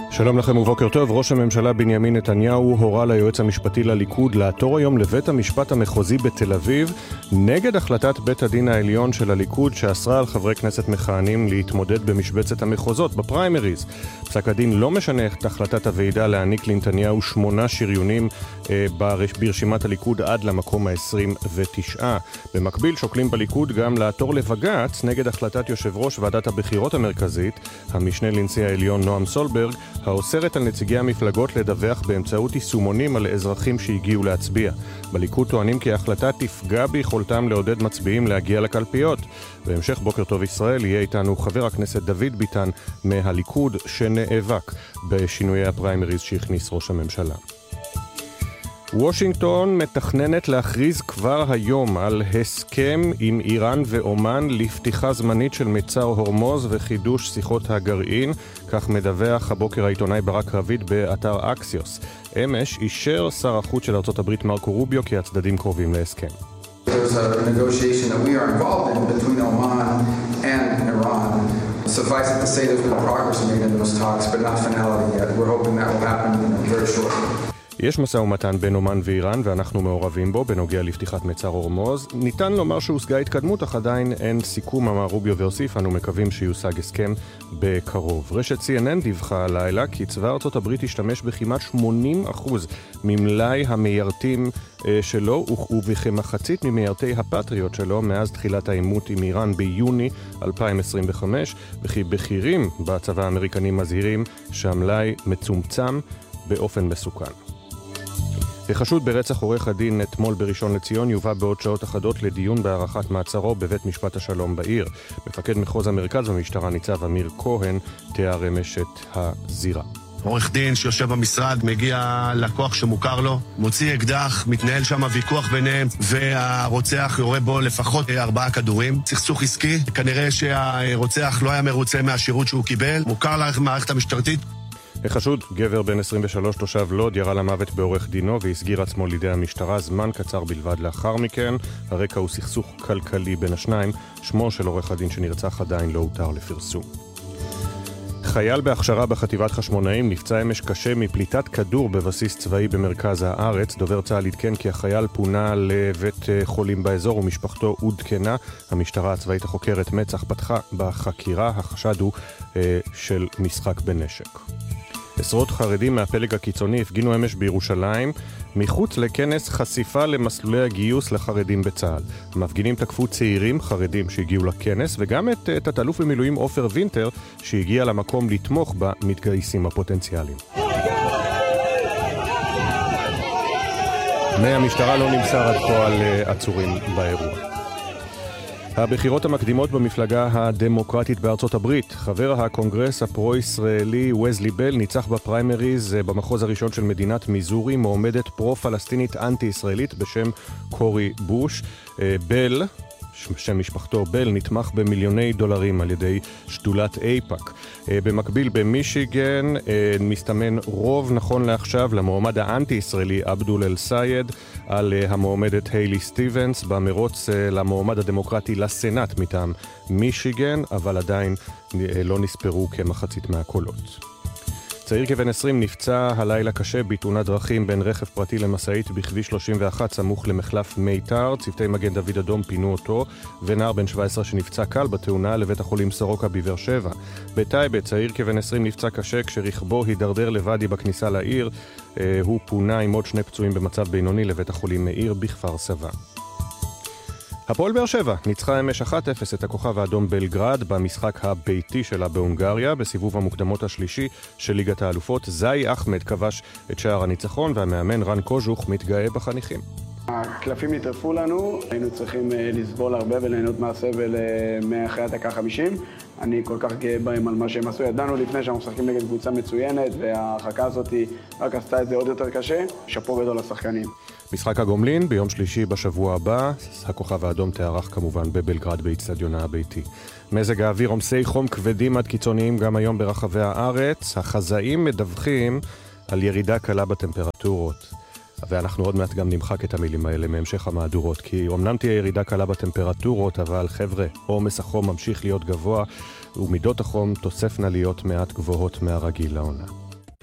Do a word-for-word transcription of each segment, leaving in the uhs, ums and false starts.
שלום לכם ובוקר טוב. ראש הממשלה בנימין נתניהו הורה ליועץ המשפטי לליכוד לעתור היום לבית המשפט המחוזי בתל אביב נגד החלטת בית הדין העליון של הליכוד שאסרה על חברי כנסת מכהנים להתמודד במשבצת המחוזות בפריימריז. פסק הדין לא משנה את החלטת הוועידה להעניק לנתניהו שמונה שריונים אה, ברשימת הליכוד עד למקום ה-עשרים ותשע. במקביל שוקלים בליכוד גם לעתור לבג"ץ נגד החלטת יושב ראש ועדת הבחירות המרכזית, המשנה לנשיא העליון נועם סולברג, האוסרת על נציגי המפלגות לדווח באמצעות יישומונים על אזרחים שהגיעו להצביע. בליכוד טוענים כי ההחלטה תפגע ביכולתם לעודד מצביעים להגיע לקלפיות. בהמשך בוקר טוב ישראל יהיה איתנו חבר הכנסת דוד ביטן מהליכוד שנאבק בשינויי הפריימריז שהכניס ראש הממשלה. וושינגטון מתכננת להכריז כבר היום על הסכם עם איראן ואומן לפתיחה זמנית של מצר הורמוז וחידוש שיחות הגרעין, כך מדווח הבוקר העיתונאי ברק רביד באתר אקסיוס. אמש אישר שר החוץ של ארצות הברית מרקו רוביו כי הצדדים קרובים להסכם. There's a negotiation that we are involved in between Oman and Iran. Suffice it to say there's been progress made in those talks, but not finality yet. We're hoping that will happen very shortly. יש משא ומתן בין אומן ואיראן ואנחנו מעורבים בו בנוגע לפתיחת מצר הורמוז. ניתן לומר שהושגה התקדמות, אך עדיין אין סיכום, אמר רוביו והוסיף, אנו מקווים שיושג הסכם בקרוב. רשת סי אן אן דיווחה הלילה כי צבא ארצות הברית השתמש בכמעט שמונים אחוז ממלאי המיירטים שלו ובכמחצית ממיירטי הפטריוט שלו מאז תחילת העימות עם איראן ביוני אלפיים עשרים וחמש, וכי בכירים בצבא האמריקני מזהירים שהמלאי מצומצם באופן מסוכן. החשוד ברצח עורך הדין אתמול בראשון לציון יובא בעוד שעות אחדות לדיון בהארכת מעצרו בבית משפט השלום בעיר. מפקד מחוז המרכז במשטרה ניצב אמיר כהן תיאר אמש את הזירה. עורך דין שיושב במשרד, מגיע לקוח שמוכר לו, מוציא אקדח, מתנהל שם ויכוח ביניהם, והרוצח יורה בו לפחות ארבעה כדורים. סכסוך עסקי, כנראה שהרוצח לא היה מרוצה מהשירות שהוא קיבל, מוכר למערכת המשטרתית. החשוד, גבר בן עשרים ושלוש תושב לוד, ירה למוות בעורך דינו והסגיר עצמו לידי המשטרה זמן קצר בלבד לאחר מכן. הרקע הוא סכסוך כלכלי בין השניים. שמו של עורך הדין שנרצח עדיין לא הותר לפרסום. חייל בהכשרה בחטיבת חשמונאים נפצע אמש קשה מפליטת כדור בבסיס צבאי במרכז הארץ. דובר צה"ל עדכן כי החייל פונה לבית חולים באזור ומשפחתו עודכנה. המשטרה הצבאית החוקרת מצ"ח פתחה בחקירה. החשד הוא אה, של משחק בנשק. עשרות חרדים מהפלג הקיצוני הפגינו אמש בירושלים מחוץ לכנס חשיפה למסלולי הגיוס לחרדים בצה"ל. המפגינים תקפו צעירים חרדים שהגיעו לכנס וגם את תת-אלוף במילואים עופר וינטר שהגיע למקום לתמוך במתגייסים הפוטנציאליים. מהמשטרה לא נמסר עד כה על עצורים באירוע. הבחירות המקדימות במפלגה הדמוקרטית בארצות הברית. חבר הקונגרס הפרו-ישראלי וזלי בל ניצח בפריימריז במחוז הראשון של מדינת מיזורי מועמדת פרו-פלסטינית אנטי-ישראלית בשם קורי בוש. בל, שם משפחתו בל, נתמך במיליוני דולרים על ידי שדולת אייפאק. במקביל במישיגן מסתמן רוב נכון לעכשיו למועמד האנטי-ישראלי עבדול אל-סייד על המועמדת היילי סטיבנס במרוץ למועמד הדמוקרטי לסנאט מטעם מישיגן, אבל עדיין לא נספרו כמחצית מהקולות. צעיר כבן עשרים נפצע הלילה קשה בתאונת דרכים בין רכב פרטי למשאית בכביש שלושים ואחת סמוך למחלף מיתר. צוותי מגן דוד אדום פינו אותו, ונער בן שבע עשרה שנפצע קל בתאונה לבית החולים סורוקה בבאר שבע. בטייבה צעיר כבן עשרים נפצע קשה כשרכבו הידרדר לבדי בכניסה לעיר. אה, הוא פונה עם עוד שני פצועים במצב בינוני לבית החולים מאיר בכפר סבא. הפועל באר שבע ניצחה אמש אחת אפס את הכוכב האדום בלגרד במשחק הביתי שלה בהונגריה. בסיבוב המוקדמות השלישי של ליגת האלופות זאי אחמד כבש את שער הניצחון והמאמן רן קוז'וך מתגאה בחניכים. הקלפים נטרפו לנו, היינו צריכים לסבול הרבה וליהנות מהסבל מאחרי הדקה חמישים. אני כל כך גאה בהם על מה שהם עשו. ידענו לפני שאנחנו משחקים נגד קבוצה מצוינת, וההרחקה הזאת רק עשתה את זה עוד יותר קשה. שאפו גדול לשחקנים. משחק הגומלין ביום שלישי בשבוע הבא. הכוכב האדום תארח כמובן בבלגרד באצטדיונה הביתי. מזג האוויר, עומסי חום כבדים עד קיצוניים גם היום ברחבי הארץ. החזאים מדווחים על ירידה קלה בטמפרטורות. ואנחנו עוד מעט גם נמחק את המילים האלה מהמשך המהדורות, כי אמנם תהיה ירידה קלה בטמפרטורות, אבל חבר'ה, עומס החום ממשיך להיות גבוה, ומידות החום תוספנה להיות מעט גבוהות מהרגיל לעונה.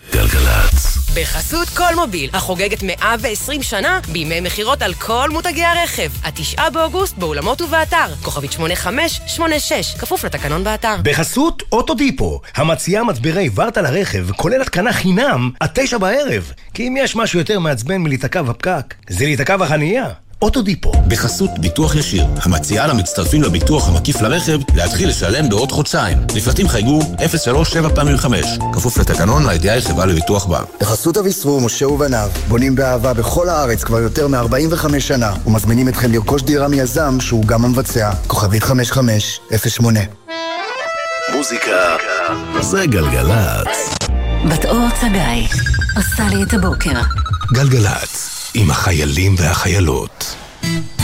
גלגלצ. בחסות כל מוביל, החוגגת מאה ועשרים שנה בימי מחירות על כל מותגי הרכב. התשעה באוגוסט באולמות ובאתר. כוכבית שמונה חמש שמונה שש, כפוף לתקנון באתר. בחסות אוטודיפו, המציעה מצברי ורטה לרכב, כולל התקנה חינם עד תשע בערב. כי אם יש משהו יותר מעצבן מלהיתקע בפקק, זה להיתקע בחנייה. אוטודיפו. בחסות ביטוח ישיר, המציעה למצטרפים לביטוח המקיף לרכב להתחיל לשלם בעוד חודשיים. לפרטים חייגו אפס שלוש שבע פעמים חמש, כפוף לתקנון לידיעה חברה לביטוח בה. בחסות אביסרו, משה ובניו, בונים באהבה בכל הארץ כבר יותר מ-ארבעים וחמש שנה, ומזמינים אתכם לרכוש דירה מיזם שהוא גם המבצע. כוכבית חמש חמש אפס שמונה. מוזיקה זה גלגלצ. בת אור צגאי עושה לי את הבוקר. גלגלצ עם החיילים והחיילות.